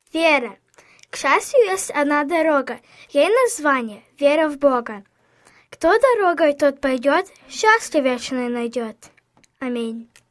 Вера. К счастью есть одна дорога, ей название — вера в Бога. Кто дорогой тот пойдет, счастье вечное найдет. Аминь.